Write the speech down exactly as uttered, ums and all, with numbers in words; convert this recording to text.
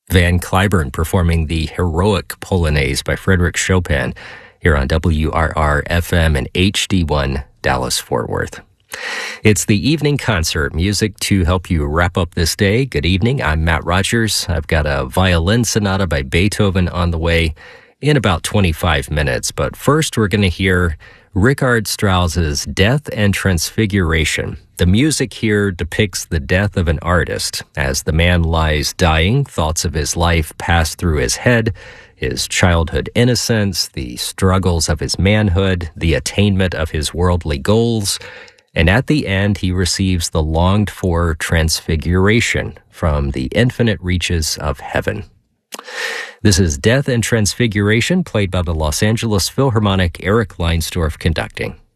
Van Cliburn performing the Heroic Polonaise by Frédéric Chopin here on W R R F M and H D one Dallas-Fort Worth. It's the evening concert, music to help you wrap up this day. Good evening, I'm Matt Rogers. I've got a violin sonata by Beethoven on the way in about twenty-five minutes. But first, we're going to hear Richard Strauss's Death and Transfiguration. The music here depicts the death of an artist. As the man lies dying, thoughts of his life pass through his head, his childhood innocence, the struggles of his manhood, the attainment of his worldly goals, and at the end he receives the longed-for transfiguration from the infinite reaches of heaven. This is Death and Transfiguration, played by the Los Angeles Philharmonic, Eric Leinsdorf conducting.